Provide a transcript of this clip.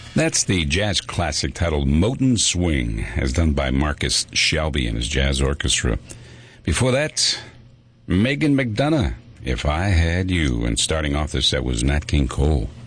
That's the jazz classic titled Moton Swing, as done by Marcus Shelby and his jazz orchestra. Before that, Megan McDonough, If I Had You. And starting off this set was Nat King Cole.